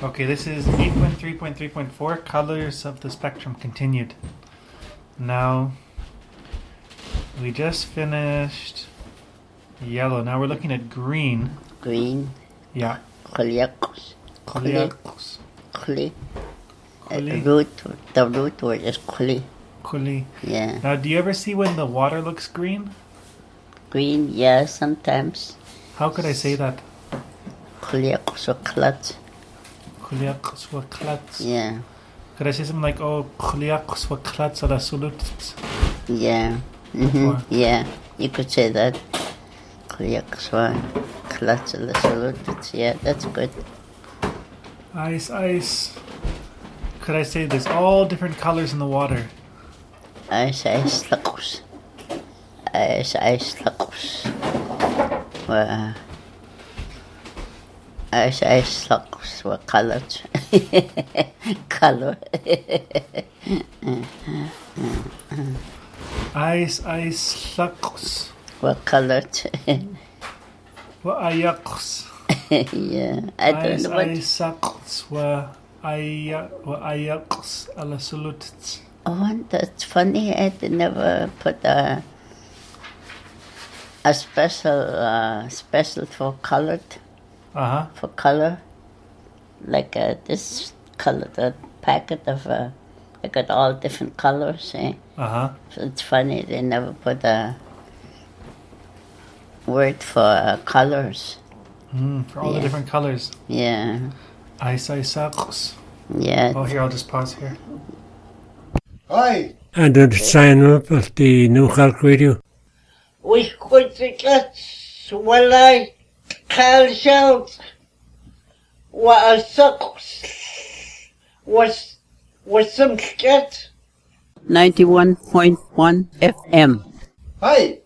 Okay, this is 8.3.3.4, Colors of the Spectrum continued. Now, we just finished yellow. Now we're looking at green. Green. Yeah. Koliakos. Koliakos. Koli. Koli. The root word is koli. Koli. Yeah. Now, do you ever see when the water looks green? Green, yeah, sometimes. How could I say that? Koliakos or klat. Koliakos wa klats. Yeah. Could I say something like, oh, koliakos wa klats ala sulut? Yeah. Yeah, you could say that. Koliakos wa klats ala sulut. Yeah, that's good. Ice, ice. Could I say there's all different colors in the water? Ice, ice, lakos. Ice, ice, lakos. Ice, ice, lakos were colored. Color. Ice, ice, lakos. Were colored. Wa ayakos. Yeah, I don't Ice, know what. ice, sakos. Wa ayakos ala sulut. Oh, that's funny. I never put a special for colored. For color, like this color, the packet of I got all different colors. So it's funny they never put a word for colors. For all the different colors. Yeah. Ice, ice, sakos. Yeah. Oh, here, I'll just pause here. Hi. And the sign up of the New Hulk Radio. We could get walay kalshout wa sucks was some get 91.1 FM. Hi.